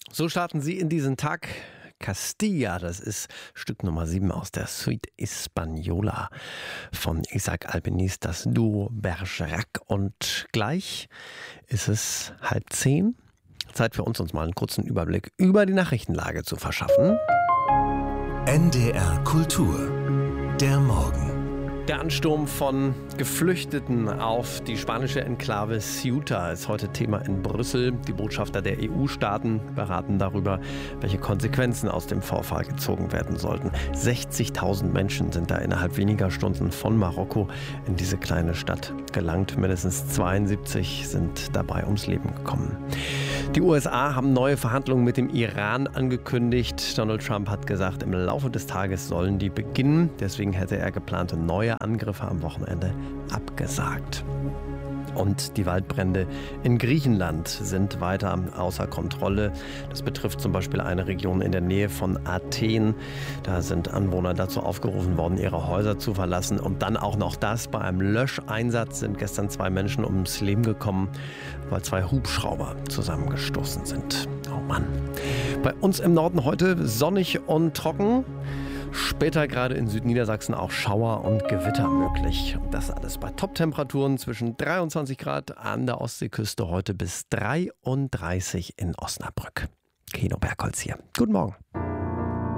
So starten Sie in diesen Tag. Castilla, das ist Stück Nummer 7 aus der Suite Española von Isaac Albeniz, das Duo Bergerac. Und gleich ist es 9:30. Zeit für uns mal einen kurzen Überblick über die Nachrichtenlage zu verschaffen. NDR Kultur, der Morgen. Der Ansturm von Geflüchteten auf die spanische Enklave Ceuta ist heute Thema in Brüssel. Die Botschafter der EU-Staaten beraten darüber, welche Konsequenzen aus dem Vorfall gezogen werden sollten. 60.000 Menschen sind da innerhalb weniger Stunden von Marokko in diese kleine Stadt gelangt. Mindestens 72 sind dabei ums Leben gekommen. Die USA haben neue Verhandlungen mit dem Iran angekündigt. Donald Trump hat gesagt, im Laufe des Tages sollen die beginnen. Deswegen hätte er geplante neue Angriffe am Wochenende abgesagt. Und die Waldbrände in Griechenland sind weiter außer Kontrolle. Das betrifft zum Beispiel eine Region in der Nähe von Athen. Da sind Anwohner dazu aufgerufen worden, ihre Häuser zu verlassen. Und dann auch noch das: Bei einem Löscheinsatz sind gestern 2 Menschen ums Leben gekommen, weil 2 Hubschrauber zusammengestoßen sind. Oh Mann. Bei uns im Norden heute sonnig und trocken. Später gerade in Südniedersachsen auch Schauer und Gewitter möglich. Das alles bei Top-Temperaturen zwischen 23 Grad an der Ostseeküste, heute bis 33 in Osnabrück. Kino Bergholz hier. Guten Morgen.